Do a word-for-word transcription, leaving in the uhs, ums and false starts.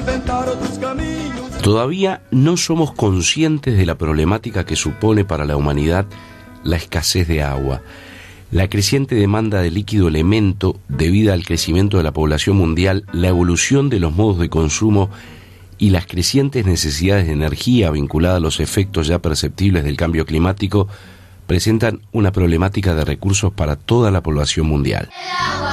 Todavía no somos conscientes de la problemática que supone para la humanidad la escasez de agua. La creciente demanda de líquido elemento debido al crecimiento de la población mundial, la evolución de los modos de consumo y las crecientes necesidades de energía vinculadas a los efectos ya perceptibles del cambio climático presentan una problemática de recursos para toda la población mundial.